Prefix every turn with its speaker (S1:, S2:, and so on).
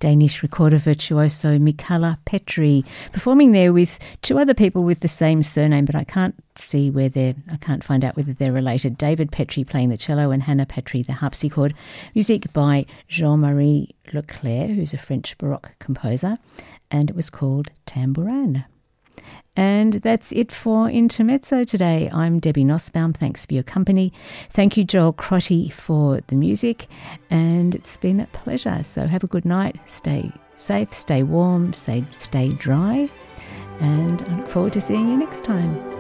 S1: Danish recorder virtuoso Michala Petri, performing there with two other people with the same surname, but I can't find out whether they're related. David Petri playing the cello and Hannah Petri the harpsichord. Music by Jean-Marie Leclerc, who's a French Baroque composer, and it was called Tambourin. And that's it for Intermezzo today. I'm Debbie Nussbaum. Thanks for your company. Thank you, Joel Crotty, for the music. And it's been a pleasure. So have a good night. Stay safe, stay warm, stay dry. And I look forward to seeing you next time.